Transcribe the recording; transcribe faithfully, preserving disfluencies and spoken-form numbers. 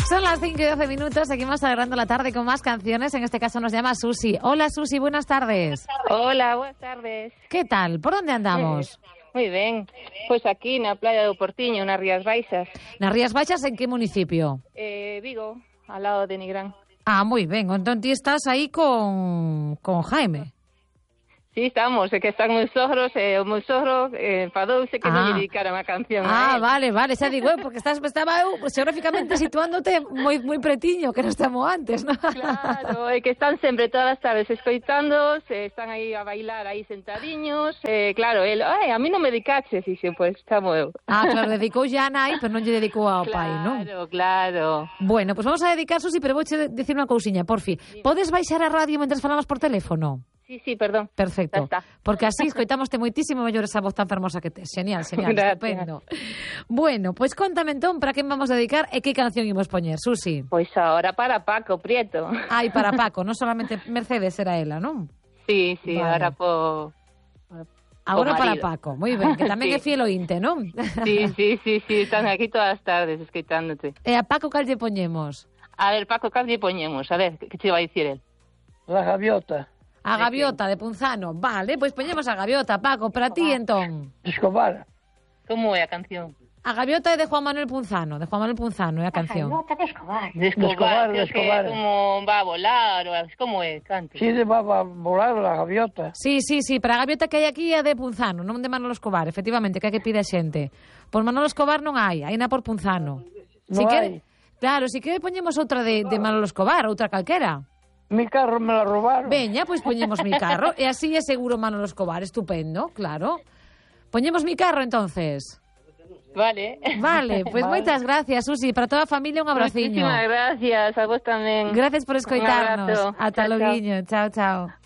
Son las cinco y doce minutos, seguimos agarrando la tarde con más canciones. En este caso nos llama Susi. Hola Susi, buenas tardes. Hola, buenas tardes. ¿Qué tal? ¿Por dónde andamos? Eh, moi ben, pois aquí na playa do Portiño, nas Rías Baixas. Nas Rías Baixas, en que municipio? Eh, Vigo, al lado de Nigrán. Ah, moi ben, entón ti estás aí con, con Jaime. Sí, estamos, é que están meus sogros, e eh, o meu sogro eh, enfadouse que ah. non lle dedicara unha canción Ah, a él. vale, vale, xa digo, porque estás, estaba eu xeográficamente situándote moi moi pretiño, que non estamos antes, ¿no? Claro, é que están sempre todas as tardes escoitándos, eh, están aí a bailar aí sentadiños, eh, claro, el, ai, a mí non me dedicaches, e xe, pois, chamo eu. Ah, claro, dedicou ya a nai, pero non lle dedicou ao claro, pai, non? Claro, claro. Bueno, pois pues vamos a dedicar, Susi, pero vou che dicir unha cousiña, porfi. Sí. Podes baixar a radio mentre falamos por teléfono? Sí, sí, perdón. Perfecto. Porque así escoitámoste moitísimo mellor esa voz tan fermosa que tes. Genial, genial, estupendo. Bueno, pois pues contame entón para quen vamos a dedicar e que canción imos poñer, Susi. Pois pues ahora para Paco Prieto. Ai, para Paco, non solamente Mercedes era ela, non? Sí, sí, vale. Ahora po... Agora para Paco, moi ben, que tamén sí. É fiel ointe, non? Sí, sí, sí, sí, están aquí todas as tardes escoitándote. E a Paco cal lle poñemos? A ver, Paco, cal lle poñemos? A ver, que che vai dicir el? La gaviota. A Gaviota de Punzano. Vale, pois poñemos a Gaviota, Paco, para ti entón. Escobar. Como é a canción? A Gaviota é de Juan Manuel Punzano, de Juan Manuel Punzano é a canción. A Gaviota de Escobar. De Escobar, de Escobar. Como va a volar, ou como é, canto. Sí, de va a volar la Gaviota. Sí, sí, sí, para a Gaviota que hai aquí é de Punzano, non de Manolo Escobar, efectivamente, que é que pide a xente. Por Manolo Escobar non hai, hai na por Punzano. Non si hai? Que, claro, si que poñemos outra de, de Manolo Escobar, outra calquera. Mi carro me la robaron. Veña, pois poñemos Mi carro e así é seguro Manolo Escobar, estupendo, claro. Poñemos Mi carro entonces. Vale. Vale, pois pues vale. Moitas gracias, Susi, para toda a familia un abraciño. Muchísimas gracias, a vos tamén. Gracias por escoitarnos. Ata loguiño, chao, chao.